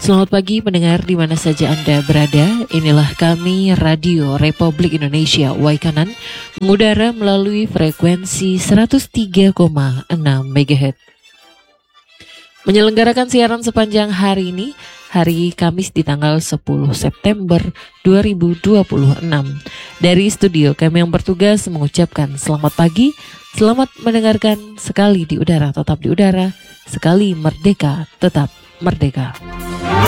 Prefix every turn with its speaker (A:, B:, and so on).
A: Selamat pagi pendengar di mana saja Anda berada. Inilah kami Radio Republik Indonesia Waikanan mengudara melalui frekuensi 103,6 MHz. Menyelenggarakan siaran sepanjang hari ini, hari Kamis di tanggal 10 September 2026. Dari studio kami yang bertugas mengucapkan selamat pagi, selamat mendengarkan. Sekali di udara tetap di udara, sekali merdeka tetap merdeka.